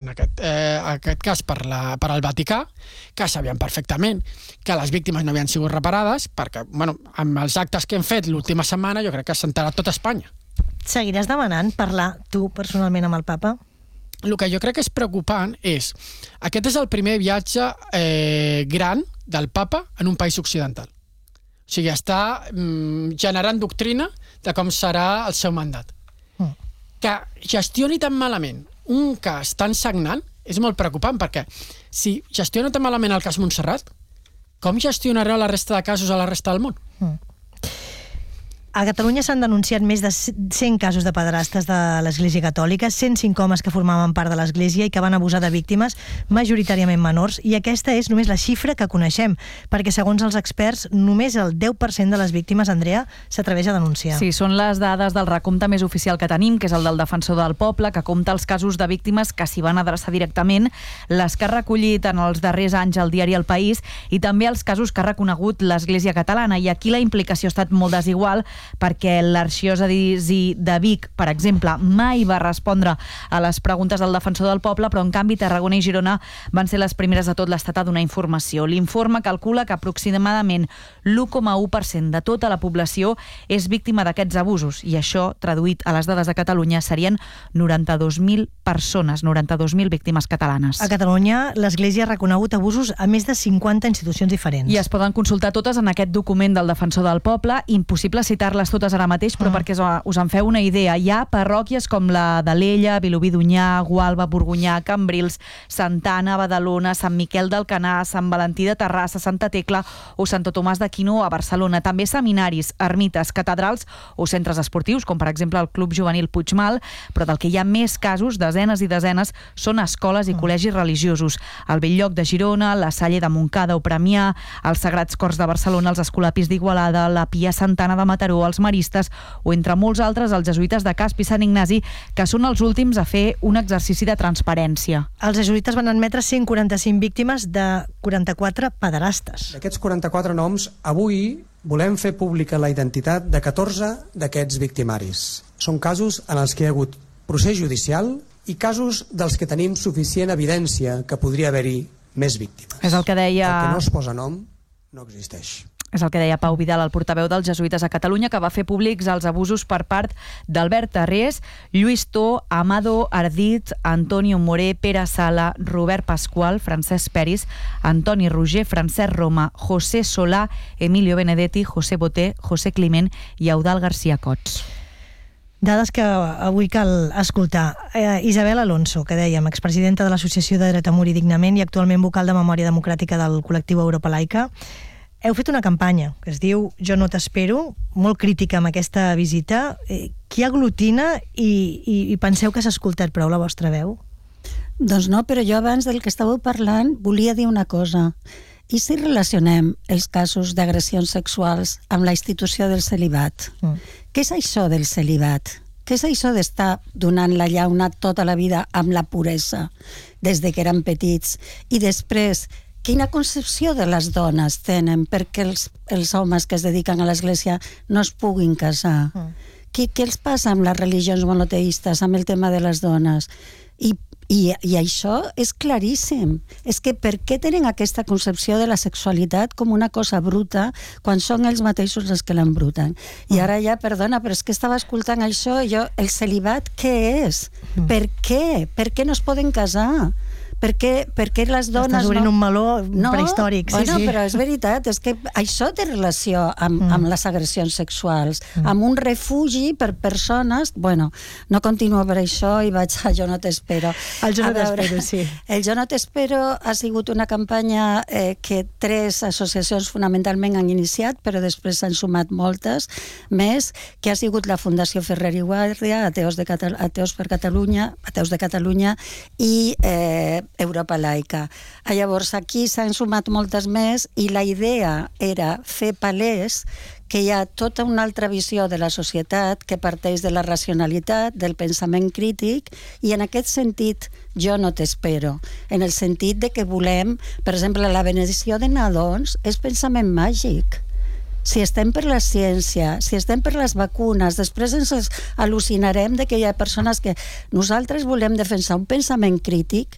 aquest cas per al Vaticà, que sabien perfectament que les víctimes no havien sigut reparades, perquè amb els actes que hem fet l'última setmana jo crec que s'ha enterat tot Espanya. Seguiràs demanant parlar tu personalment amb el papa? El que jo crec que és preocupant és... Aquest és el primer viatge gran del papa en un país occidental. O sigui, està generant doctrina de com serà el seu mandat. Que gestioni tan malament un cas tan sagnant és molt preocupant, perquè si gestiona tan malament el cas Montserrat, com gestionarà la resta de casos a la resta del món? A Catalunya s'han denunciat més de 100 casos de pederastes de l'Església Catòlica, 105 homes que formaven part de l'Església i que van abusar de víctimes, majoritàriament menors, i aquesta és només la xifra que coneixem, perquè segons els experts, només el 10% de les víctimes, Andrea, s'atreveix a denunciar. Sí, són les dades del recompte més oficial que tenim, que és el del Defensor del Poble, que compta els casos de víctimes que s'hi van adreçar directament, les que ha recollit en els darrers anys el diari El País, i també els casos que ha reconegut l'Església Catalana, i aquí la implicació ha estat molt desigual, perquè l'arxidiòcesi de Vic, per exemple, mai va respondre a les preguntes del Defensor del Poble, però en canvi Tarragona i Girona van ser les primeres de tot l'Estat a donar informació. L'informe calcula que aproximadament l'1,1% de tota la població és víctima d'aquests abusos, i això, traduït a les dades de Catalunya, serien 92.000 persones, 92.000 víctimes catalanes. A Catalunya, l'Església ha reconegut abusos a més de 50 institucions diferents. I es poden consultar totes en aquest document del Defensor del Poble. Impossible citar-les totes ara mateix, però perquè us en feu una idea. Hi ha parròquies com la d'Alella, Vilobí d'Onyar, Gualba, Borgonyà, Cambrils, Santana, Badalona, Sant Miquel d'Alcanar, Sant Valentí de Terrassa, Santa Tecla o Santo Tomàs d'Aquino a Barcelona. També seminaris, ermites, catedrals o centres esportius, com per exemple el Club Juvenil Puigmal, però del que hi ha més casos, desenes i desenes, són escoles i col·legis religiosos. El Belllloc de Girona, la Salle de Montcada o Premià, els Sagrats Cors de Barcelona, els Escolapis d'Igualada, la Pia Santana de Mataró, els Maristes o, entre molts altres, els jesuïtes de Casp i Sant Ignasi, que són els últims a fer un exercici de transparència. Els jesuïtes van admetre 145 víctimes de 44 pederastes. D'aquests 44 noms, avui volem fer pública la identitat de 14 d'aquests victimaris. Són casos en els que hi ha hagut procés judicial i casos dels que tenim suficient evidència que podria haver-hi més víctimes. És el que deia... El que no es posa nom no existeix. És el que deia Pau Vidal, el portaveu dels jesuïtes a Catalunya, que va fer públics els abusos per part d'Albert Tarrés, Lluís Tó, Amado Ardit, Antonio Moré, Pere Sala, Robert Pasqual, Francesc Peris, Antoni Roger, Francesc Roma, José Solà, Emilio Benedetti, José Boté, José Climent i Eudald García Cots. Dades que avui cal escoltar. Isabel Alonso, que dèiem, expresidenta de l'Associació de Dret a Morir Dignament i actualment vocal de Memòria Democràtica del col·lectiu Europa Laica. Heu fet una campanya que es diu Jo no t'espero, molt crítica amb aquesta visita. Qui aglutina i penseu que s'ha escoltat prou la vostra veu? Doncs no, però jo abans del que estàveu parlant volia dir una cosa. I si relacionem els casos d'agressions sexuals amb la institució del celibat? Què és això del celibat? Què és això d'estar donant la llauna tota la vida amb la puresa des de que eren petits? I després, quina concepció de les dones tenen perquè els homes que es dediquen a l'església no es puguin casar? Què els passa amb les religions monoteistes, amb el tema de les dones? I això és claríssim. És que per què tenen aquesta concepció de la sexualitat com una cosa bruta quan són ells mateixos els que l'embruten? I ara ja, perdona, però és que estava escoltant això i jo, el celibat què és? Per què? Per què no es poden casar? Per què les dones... Estàs obrint un meló prehistòric. Bueno, però és veritat, és que això té relació amb les agressions sexuals, amb un refugi per persones... Bueno, no continuo per això i vaig a Jo no t'espero. El Jo no t'espero, sí. El Jo no t'espero ha sigut una campanya que 3 associacions fonamentalment han iniciat, però després s'han sumat moltes més, que ha sigut la Fundació Ferrer i Guàrdia, Ateus per Catalunya, Ateus de Catalunya i Europa Laica. Llavors aquí s'han sumat moltes més i la idea era fer palès que hi ha tota una altra visió de la societat que parteix de la racionalitat, del pensament crític, i en aquest sentit jo no t'espero, en el sentit de que volem, per exemple, la benedició de nadons és pensament màgic. Si estem per la ciència, si estem per les vacunes, després ens al·lucinarem de que hi ha persones que... Nosaltres volem defensar un pensament crític